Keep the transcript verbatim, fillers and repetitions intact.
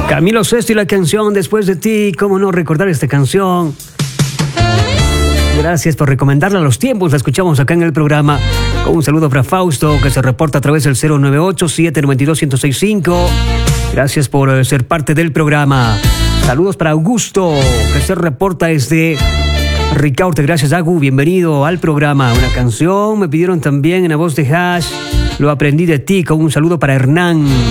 Camilo Sesto y la canción Después de ti. ¿Cómo no recordar esta canción? Gracias por recomendarla a los tiempos. La escuchamos acá en el programa. Con un saludo para Fausto, que se reporta a través del cero nueve ocho, siete nueve dos, uno cero seis cinco. Gracias por uh, ser parte del programa. Saludos para Augusto, que se reporta desde Ricaurte. Gracias, Agu. Bienvenido al programa. Una canción me pidieron también en la voz de Hash. Lo aprendí de ti. Con un saludo para Hernán.